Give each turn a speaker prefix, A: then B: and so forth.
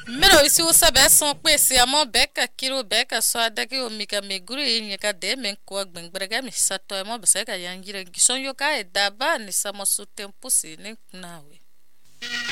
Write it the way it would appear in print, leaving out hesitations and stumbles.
A: Mero isi usabe son pesi amo beka kiro beka so adagi o mika meguru inyeka de men ko gbengrega mi sato emo beseka yangira gison yoka e daba ni samosu tempo si ne nawe.